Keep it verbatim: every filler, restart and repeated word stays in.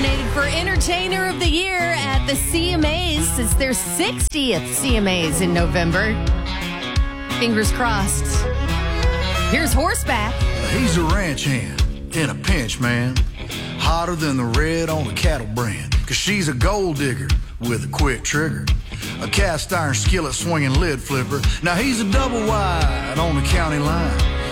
nominated for Entertainer of the Year at the C M As. It's their sixtieth C M As in November. Fingers crossed. Here's Horseback. He's a ranch hand in a pinch, man. Hotter than the red on a cattle brand. Cause she's a gold digger with a quick trigger. A cast iron skillet swinging lid flipper. Now he's a double wide on the county line.